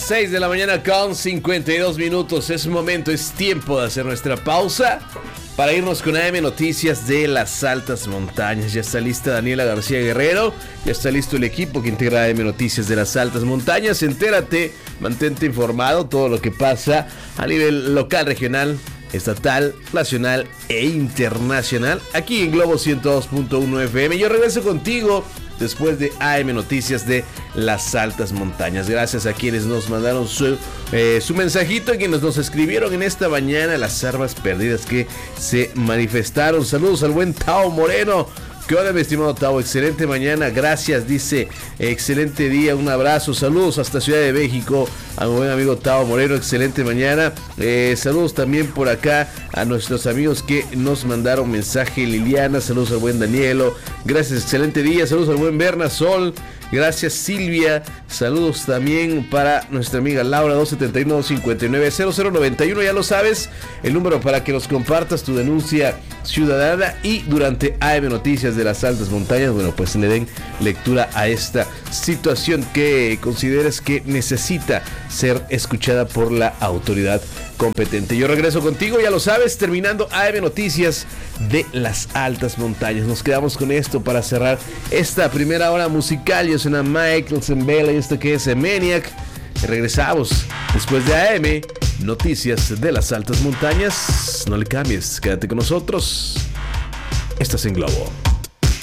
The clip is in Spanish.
6 de la mañana con 52 minutos. Es momento, es tiempo de hacer nuestra pausa para irnos con AM Noticias de las Altas Montañas. Ya está lista Daniela García Guerrero, ya está listo el equipo que integra AM Noticias de las Altas Montañas. Entérate, mantente informado, todo lo que pasa a nivel local, regional, estatal, nacional e internacional, aquí en Globo 102.1 FM. Yo regreso contigo después de AM Noticias de las Altas Montañas. Gracias a quienes nos mandaron su mensajito, a quienes nos escribieron en esta mañana, las armas perdidas que se manifestaron. Saludos al buen Tao Moreno. ¿Qué onda, mi estimado Tao? Excelente mañana, gracias, dice, excelente día, un abrazo, saludos hasta Ciudad de México, a mi buen amigo Tao Moreno, excelente mañana, saludos también por acá a nuestros amigos que nos mandaron mensaje, Liliana, saludos al buen Danielo, gracias, excelente día, saludos al buen Berna Sol, gracias Silvia, saludos también para nuestra amiga Laura, 271-59-0091, ya lo sabes, el número para que nos compartas tu denuncia ciudadana y durante AM Noticias de las Altas Montañas, bueno, pues le den lectura a esta situación que consideres que necesita ser escuchada por la autoridad competente. Yo regreso contigo, ya lo sabes, terminando AM Noticias de las Altas Montañas. Nos quedamos con esto para cerrar esta primera hora musical. Yo soy Michael Zembela y esto que es Maniac. Y regresamos después de AM Noticias de las Altas Montañas. No le cambies, quédate con nosotros. Estás en Globo.